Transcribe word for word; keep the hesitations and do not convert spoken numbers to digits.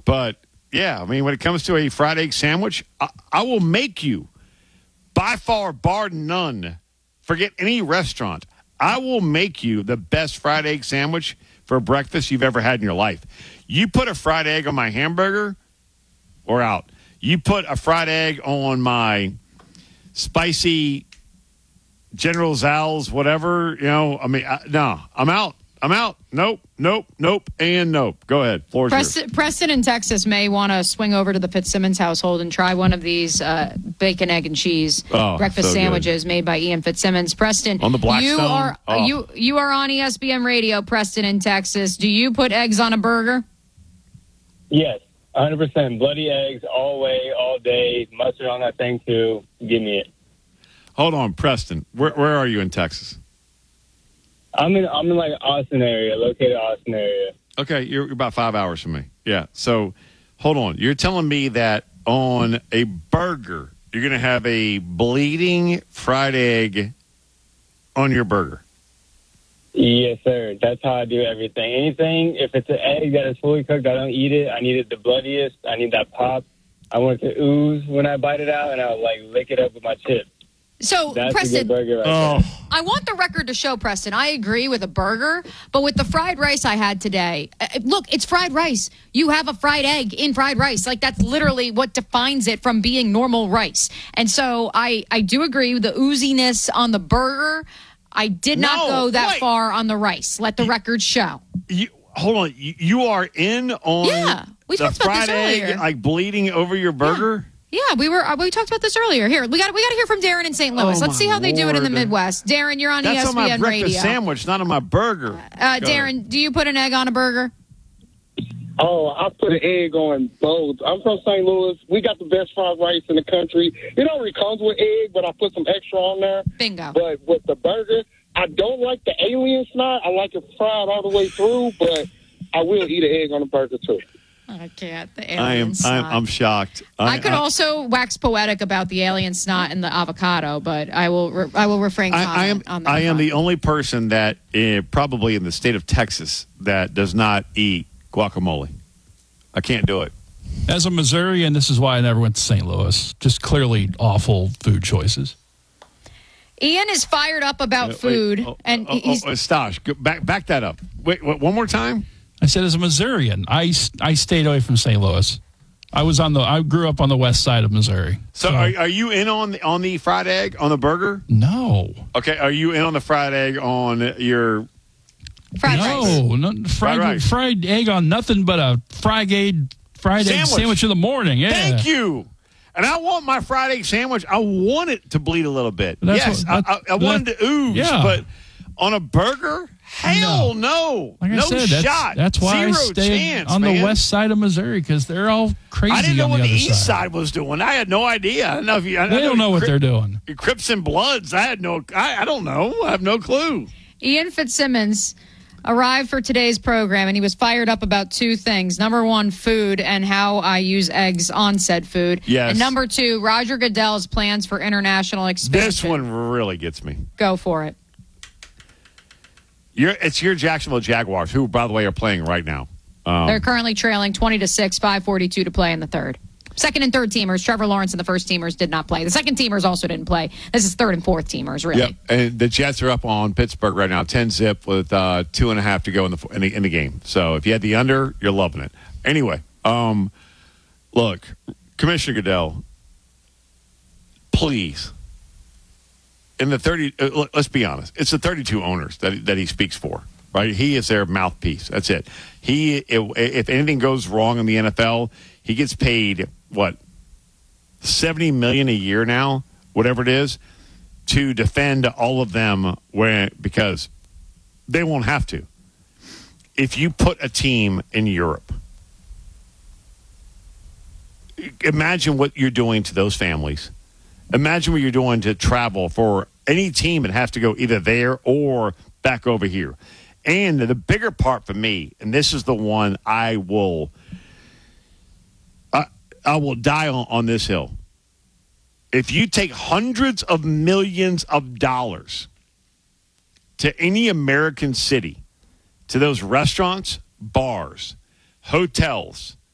But, yeah, I mean, when it comes to a fried egg sandwich, I, I will make you, by far, bar none, forget any restaurant, I will make you the best fried egg sandwich for breakfast you've ever had in your life. You put a fried egg on my hamburger, we're out. You put a fried egg on my spicy General Zal's, whatever, you know, I mean, I, no, I'm out. I'm out. Nope, nope, nope, and nope. Go ahead. Floor's Preston, yours. Preston in Texas may want to swing over to the Fitzsimmons household and try one of these uh, bacon, egg, and cheese oh, breakfast so sandwiches made by Ian Fitzsimmons. Preston, on the Blackstone. You are oh. you you are on E S P N Radio, Preston in Texas. Do you put eggs on a burger? Yes, one hundred percent. Bloody eggs all way, all day. Mustard on that thing too. Give me it. Hold on, Preston. Where where are you in Texas? I'm in I'm in like Austin area, located Austin area. Okay, you're, you're about five hours from me. Yeah. So, hold on. You're telling me that on a burger, you're going to have a bleeding fried egg on your burger? Yes, sir. That's how I do everything. Anything, if it's an egg that is fully cooked, I don't eat it. I need it the bloodiest. I need that pop. I want it to ooze when I bite it out, and I'll like lick it up with my chip. So, That's Preston, a good burger right oh. there. I want the record to show, Preston, I agree with a burger, but with the fried rice I had today, uh, look, it's fried rice. You have a fried egg in fried rice. Like, that's literally what defines it from being normal rice. And so I, I do agree with the ooziness on the burger. I did not No, go that wait. far on the rice. Let the record show. You, hold on. You, you are in on Yeah, we the talked about fried this egg, earlier. like bleeding over your burger? Yeah, we were uh, we talked about this earlier. Here, we got we got to hear from Darren in Saint Louis. Oh, Let's see how they do it in the Lord. Midwest. Darren, you're on That's E S P N on my breakfast Radio. sandwich, not on my burger. Uh, Go Darren, ahead. do you put an egg on a burger? Oh, I put an egg on both. I'm from Saint Louis. We got the best fried rice in the country. It already comes with egg, but I put some extra on there. Bingo. But with the burger, I don't like the alien snot. I like it fried all the way through, but I will eat an egg on the burger too. I can't. The I alien am snot. I'm, I'm shocked. I, could I, also wax poetic about the alien snot and the avocado, but I will. Re- I will refrain. I, I am. comment on that I am front. the only person that uh, probably in the state of Texas that does not eat guacamole. I can't do it. As a Missourian, this is why I never went to Saint Louis. Just clearly awful food choices. Ian is fired up about Uh, wait, food, oh, and oh, he's. oh, Stash, go back back that up. Wait, wait, one more time. I said, as a Missourian, I, I stayed away from Saint Louis. I was on the. I grew up on the west side of Missouri. So, are, are you in on the on the fried egg on the burger? No. Okay, are you in on the fried egg on your? Fried no, rice. no, fried Fried rice. fried egg on nothing but a fried egg fried egg Sandwich. sandwich in the morning. Yeah. Thank you. And I want my fried egg sandwich. I want it to bleed a little bit. That's yes, what- I, I, I want it to ooze. yeah. But on a burger, hell no, Like no I said, that's, shot. that's why Zero I stayed chance, on man. the west side of Missouri because they're all crazy. I didn't know on what the, the other east side. side was doing. I had no idea. I don't know if you. I, They I don't know what Cri- they're doing. Crips and Bloods. I had no. I, I don't know. I have no clue. Ian Fitzsimmons arrived for today's program, and he was fired up about two things. Number one, food and how I use eggs on said food. Yes. And number two, Roger Goodell's plans for international expansion. This one really gets me. Go for it. You're, it's your Jacksonville Jaguars, who, by the way, are playing right now. Um, They're currently trailing twenty to six, five forty-two to play in the third. Second and third teamers, Trevor Lawrence and the first teamers did not play. The second teamers also didn't play. This is third and fourth teamers, really. Yep, and the Jets are up on Pittsburgh right now, ten zip with uh, two and a half to go in the, in the in the game. So if you had the under, you're loving it. Anyway, um, look, Commissioner Goodell, please. In the thirty, uh, look, let's be honest, it's the thirty-two owners that that he speaks for, right? He is their mouthpiece. That's it. He, if, if anything goes wrong in the N F L, he gets paid what seventy million a year now, whatever it is, to defend all of them when because they won't have to. If you put a team in Europe, imagine what you're doing to those families. Imagine what you're doing to travel for any team that has to go either there or back over here. And the bigger part for me, and this is the one I will I, I will die on, on this hill. If you take hundreds of millions of dollars to any American city, to those restaurants, bars, hotels,